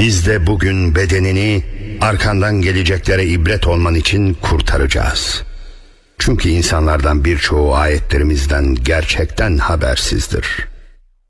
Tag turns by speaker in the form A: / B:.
A: Biz de bugün bedenini arkandan geleceklere ibret olman için kurtaracağız. Çünkü insanlardan birçoğu ayetlerimizden gerçekten habersizdir.